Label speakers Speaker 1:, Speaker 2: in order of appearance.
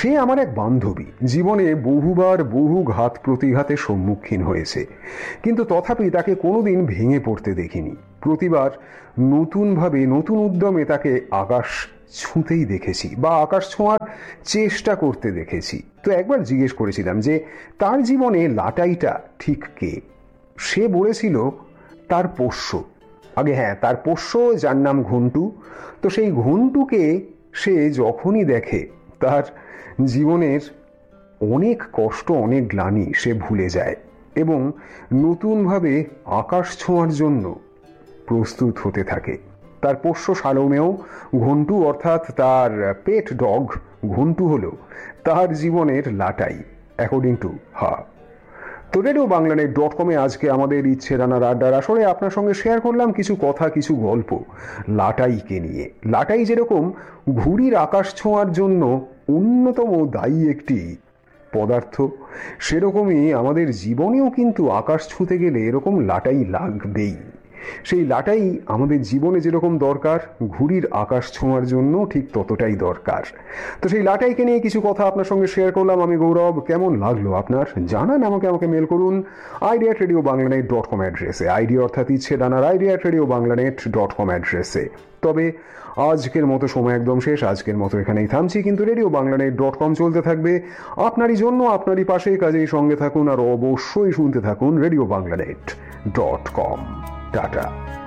Speaker 1: সে আমার এক বান্ধবী, জীবনে বহুবার বহু ঘাত প্রতিঘাতের সম্মুখীন হয়েছে, কিন্তু তথাপি তাকে কোনোদিন ভেঙে পড়তে দেখিনি। প্রতিবার নতুনভাবে নতুন উদ্যমে তাকে আকাশ ছুঁতেই দেখেছি বা আকাশ ছোঁয়ার চেষ্টা করতে দেখেছি। তো একবার জিজ্ঞেস করেছিলাম যে তার জীবনে লাটাইটা ঠিক কে। সে বলেছিল তার পোষ্য। আগে হ্যাঁ, তার পোষ্য, যার নাম ঘন্টু। তো সেই ঘন্টুকে সে যখনই দেখে তার জীবনের অনেক কষ্ট, অনেক গ্লানি সে ভুলে যায় এবং নতুনভাবে আকাশ ছোঁয়ার জন্য প্রস্তুত হতে থাকে। তার পোষ্য সালোমেও ঘন্টু, অর্থাৎ তার পেট ডগ ঘন্টু হলো তার জীবনের লাটাই, অ্যাকর্ডিং টু হা। তো রেডিও বাংলানেট.com-এ আজকে আমাদের ইচ্ছে রানার আড্ডার আসরে আপনার সঙ্গে শেয়ার করলাম কিছু কথা, কিছু গল্প লাটাইকে নিয়ে। লাটাই যেরকম ঘুড়ির আকাশ ছোঁয়ার জন্য অন্যতম দায়ী একটি পদার্থ, সেরকমই আমাদের জীবনেও কিন্তু আকাশ ছুঁতে গেলে এরকম লাটাই লাগবেই। সেই লাটাই আমাদের জীবনে যেরকম দরকার, ঘুড়ির আকাশ ছোঁয়ার জন্য ঠিক ততটাই দরকার। তো সেই লাটাইকে নিয়ে কিছু কথা আপনার সঙ্গে শেয়ার করলাম আমি গৌরব। কেমন লাগলো আপনার জানান আমাকে মেল করুন idea@radioBanglanet.com অ্যাড্রেসে। আইডিয়া অর্থাৎ ইচ্ছে ডানার idea@radioBanglanet.com অ্যাড্রেসে। তবে আজকের মতো সময় একদম শেষ, আজকের মতো এখানেই থামছি, কিন্তু রেডিও বাংলানেট.com চলতে থাকবে আপনারই জন্য, আপনারই পাশে। কাজেই সঙ্গে থাকুন আর অবশ্যই শুনতে থাকুন রেডিও বাংলানেট.com। টাটা।